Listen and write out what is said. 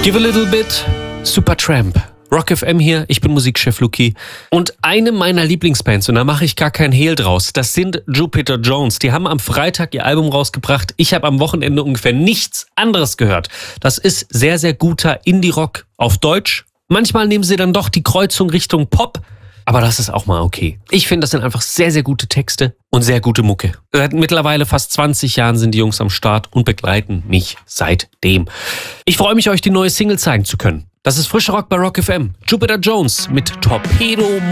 Give a little bit, Supertramp. Rock FM hier, ich bin Musikchef Luki. Und eine meiner Lieblingsbands, und da mache ich gar keinen Hehl draus, das sind Jupiter Jones. Die haben am Freitag ihr Album rausgebracht. Ich habe am Wochenende ungefähr nichts anderes gehört. Das ist sehr, sehr guter Indie-Rock auf Deutsch. Manchmal nehmen sie dann doch die Kreuzung Richtung Pop. Aber das ist auch mal okay. Ich finde, das sind einfach sehr, sehr gute Texte und sehr gute Mucke. Seit mittlerweile fast 20 Jahren sind die Jungs am Start und begleiten mich seitdem. Ich freue mich, euch die neue Single zeigen zu können. Das ist Frischer Rock bei Rock FM. Jupiter Jones mit Torpedo